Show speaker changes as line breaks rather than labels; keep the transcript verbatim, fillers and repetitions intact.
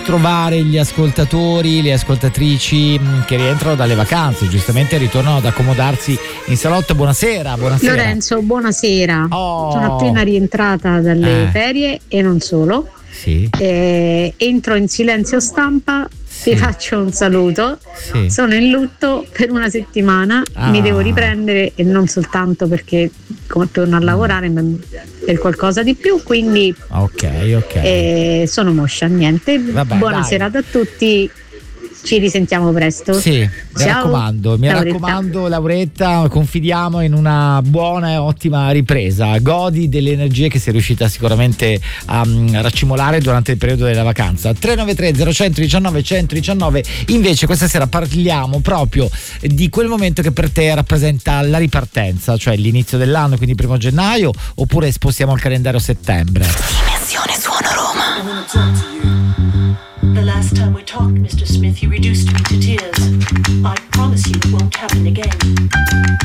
trovare gli ascoltatori, le ascoltatrici che rientrano dalle vacanze, giustamente ritornano ad accomodarsi in salotto. Buonasera, buonasera.
Lorenzo, buonasera.
Oh.
Sono appena rientrata dalle
Eh.
ferie e non solo.
Sì.
Eh, entro in silenzio stampa,
Sì.
vi faccio un saluto.
Sì.
Sono in lutto per una settimana,
Ah.
mi devo riprendere e non soltanto perché come torno a lavorare, ma per qualcosa di più, quindi
Ok, ok.
eh, sono moscia, niente.
Vabbè,
Buona
dai.
serata a tutti. Ci risentiamo presto.
Sì, mi
Ciao.
raccomando, mi
Lauretta.
raccomando Lauretta, confidiamo in una buona e ottima ripresa. Godi delle energie che sei riuscita sicuramente a um, raccimolare durante il periodo della vacanza. tre nove tre zero uno uno uno uno uno uno nove. Invece questa sera parliamo proprio di quel momento che per te rappresenta la ripartenza, cioè l'inizio dell'anno, quindi primo gennaio, oppure spostiamo il calendario a settembre.
Dimensione Suono Roma. The last time we talked, Mister Smith, you reduced me to tears. I promise you it won't happen again.